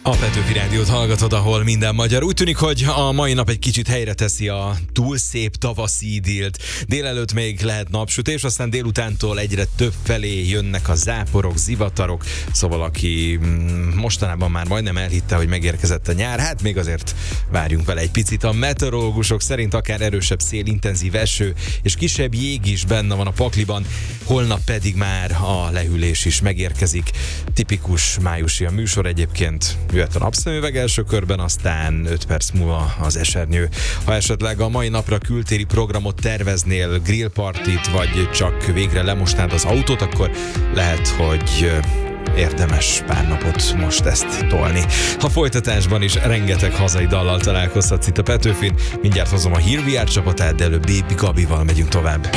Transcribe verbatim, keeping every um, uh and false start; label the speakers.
Speaker 1: A Petőfi Rádiót hallgatod, ahol minden magyar. Úgy tűnik, hogy a mai nap egy kicsit helyre teszi a túl szép tavaszi idillt. Délelőtt még lehet napsütés, aztán délutántól egyre több felé jönnek a záporok, zivatarok. Szóval aki mostanában már majdnem elhitte, hogy megérkezett a nyár, hát még azért várjunk vele egy picit. A meteorológusok szerint akár erősebb szél, intenzív eső és kisebb jég is benne van a pakliban. Holnap pedig már a lehűlés is megérkezik. Tipikus májusi a műsor egyébként. Jöhet a napszemüveg első körben, aztán öt perc múlva az esernyő. Ha esetleg a mai napra kültéri programot terveznél, grillpartit, vagy csak végre lemosnád az autót, akkor lehet, hogy érdemes pár napot most ezt tolni. A folytatásban is rengeteg hazai dallal találkozhatsz itt a Petőfin. Mindjárt hozom a Here We Are csapatát, de előbb Baby Gabival megyünk tovább.